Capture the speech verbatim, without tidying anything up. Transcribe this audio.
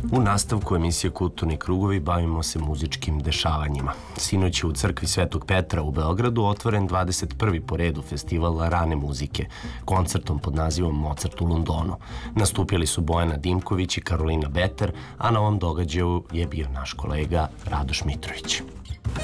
U nastavku emisije Kulturni krugovi bavimo se muzičkim dešavanjima. Sinoć je u crkvi Svetog Petra u Beogradu otvoren dvadeset prvi po redu festival rane muzike, koncertom pod nazivom Mozart u Londonu. Nastupili su Bojana Dimković i Karolina Beter, a na ovom događaju je bio naš kolega Radoš Mitrović.